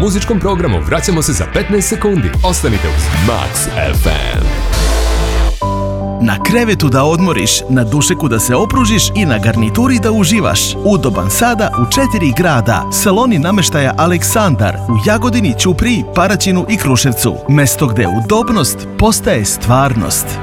muzičkom programu vraćamo se za 15 sekundi. Ostanite uz Max FM. Na krevetu da odmoriš, na dušeku da se opružiš i na garnituri da uživaš. Udoban sada u 4 grada. Saloni namještaja Aleksandar u Jagodini, Ćupriji, Paraćinu i Kruševcu. Mesto gdje udobnost postaje stvarnost.